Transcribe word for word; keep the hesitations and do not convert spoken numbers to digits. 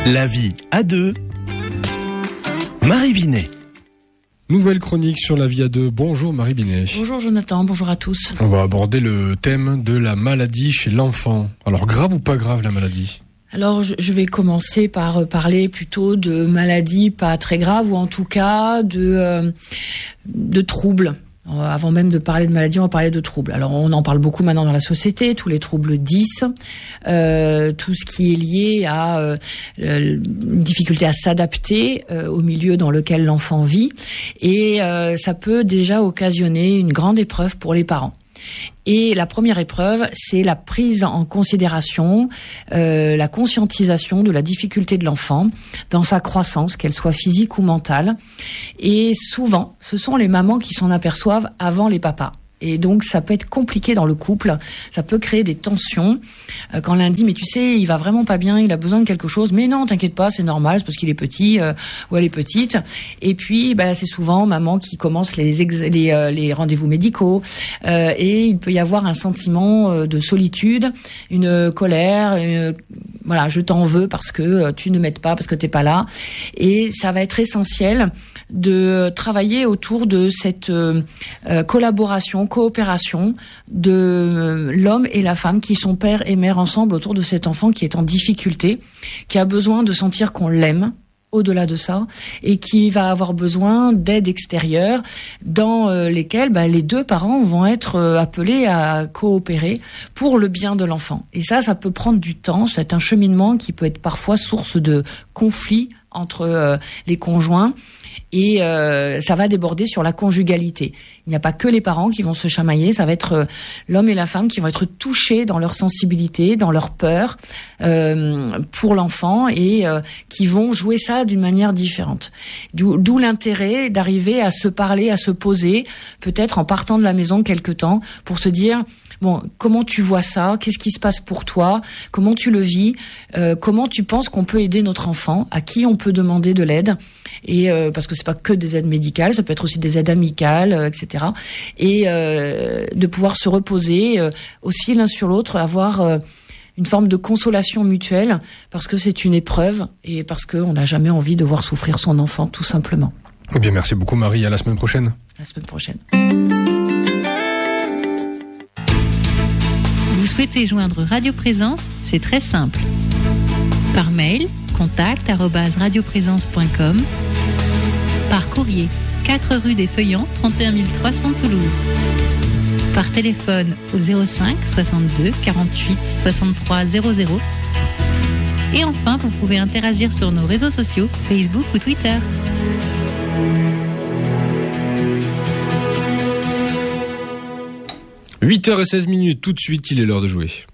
La vie à deux. Marie Binet. Nouvelle chronique sur la vie à deux. Bonjour Marie Binet. Bonjour Jonathan, bonjour à tous. On va aborder le thème de la maladie chez l'enfant. Alors grave ou pas grave la maladie ? Alors je vais commencer par parler plutôt de maladies pas très graves ou en tout cas de, euh, de troubles. Avant même de parler de maladie, on va parler de troubles. Alors, on en parle beaucoup maintenant dans la société, tous les troubles dix, euh, tout ce qui est lié à euh, une difficulté à s'adapter euh, au milieu dans lequel l'enfant vit. Et euh, ça peut déjà occasionner une grande épreuve pour les parents. Et la première épreuve, c'est la prise en considération, euh, la conscientisation de la difficulté de l'enfant dans sa croissance, qu'elle soit physique ou mentale. Et souvent, ce sont les mamans qui s'en aperçoivent avant les papas. Et donc, ça peut être compliqué dans le couple. Ça peut créer des tensions. Euh, quand l'un dit, mais tu sais, il va vraiment pas bien, il a besoin de quelque chose. Mais non, t'inquiète pas, c'est normal, c'est parce qu'il est petit euh, ou elle est petite. Et puis, bah, c'est souvent maman qui commence les ex- les, euh, les rendez-vous médicaux. Euh, et il peut y avoir un sentiment euh, de solitude, une colère, une, voilà, je t'en veux parce que tu ne m'aides pas, parce que t'es pas là. Et ça va être essentiel de travailler autour de cette euh, euh, collaboration, coopération de euh, l'homme et la femme qui sont père et mère ensemble autour de cet enfant qui est en difficulté, qui a besoin de sentir qu'on l'aime au-delà de ça, et qui va avoir besoin d'aide extérieure dans euh, lesquelles bah, les deux parents vont être euh, appelés à coopérer pour le bien de l'enfant. Et ça, ça peut prendre du temps, c'est un cheminement qui peut être parfois source de conflits entre euh, les conjoints, et euh, ça va déborder sur la conjugalité. Il n'y a pas que les parents qui vont se chamailler, ça va être euh, l'homme et la femme qui vont être touchés dans leur sensibilité, dans leur peur euh, pour l'enfant, et euh, qui vont jouer ça d'une manière différente. D'où, d'où l'intérêt d'arriver à se parler, à se poser, peut-être en partant de la maison quelque temps, pour se dire... Bon, comment tu vois ça ? Qu'est-ce qui se passe pour toi ? Comment tu le vis ? euh, Comment tu penses qu'on peut aider notre enfant ? À qui on peut demander de l'aide ? Et euh, parce que c'est pas que des aides médicales, ça peut être aussi des aides amicales, euh, et cetera. Et euh, de pouvoir se reposer euh, aussi l'un sur l'autre, avoir euh, une forme de consolation mutuelle, parce que c'est une épreuve et parce qu'on n'a jamais envie de voir souffrir son enfant, tout simplement. Eh bien, merci beaucoup Marie, à la semaine prochaine. À la semaine prochaine. Vous souhaitez joindre Radio Présence ? C'est très simple. Par mail, contact arobase radioprésence point com. Par courrier, quatre rue des Feuillants, trente et un mille trois cents Toulouse. Par téléphone au zéro cinq soixante-deux quarante-huit soixante-trois zéro zéro. Et enfin, vous pouvez interagir sur nos réseaux sociaux, Facebook ou Twitter. huit heures seize minutes, tout de suite, il est l'heure de jouer.